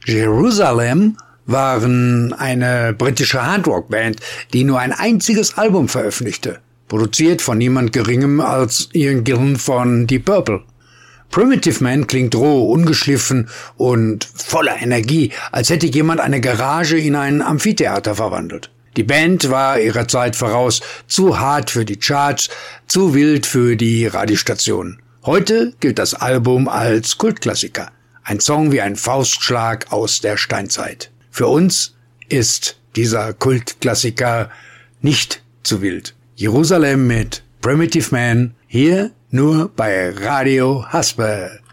Jerusalem waren eine britische Hardrock-Band, die nur ein einziges Album veröffentlichte, produziert von niemand Geringem als Ian Gillan von Deep Purple. Primitive Man klingt roh, ungeschliffen und voller Energie, als hätte jemand eine Garage in ein Amphitheater verwandelt. Die Band war ihrer Zeit voraus, zu hart für die Charts, zu wild für die Radiostationen. Heute gilt das Album als Kultklassiker. Ein Song wie ein Faustschlag aus der Steinzeit. Für uns ist dieser Kultklassiker nicht zu wild. Jerusalem mit Primitive Man, hier nur bei Radio Haspe.